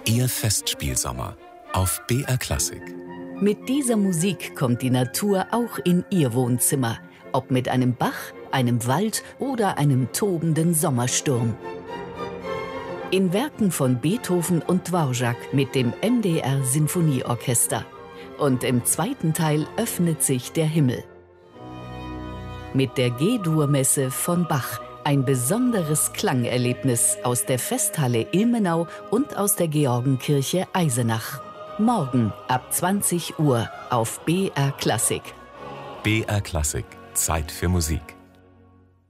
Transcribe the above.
Ihr Festspielsommer auf BR Klassik. Mit dieser Musik kommt die Natur auch in Ihr Wohnzimmer. Ob mit einem Bach, einem Wald oder einem tobenden Sommersturm. In Werken von Beethoven und Dvorak mit dem MDR Sinfonieorchester. Und im zweiten Teil öffnet sich der Himmel. Mit der G-Dur-Messe von Bach. Ein besonderes Klangerlebnis aus der Festhalle Ilmenau und aus der Georgenkirche Eisenach. Morgen ab 20 Uhr auf BR Klassik. BR Klassik. Zeit für Musik.